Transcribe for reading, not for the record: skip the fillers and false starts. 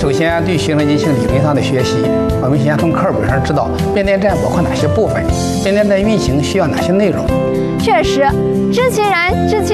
首先，对行车记性理论上的学习，我们先从课本上知道变电站包括哪些部分，变电站运行需要哪些内容。 确实，知其然，知其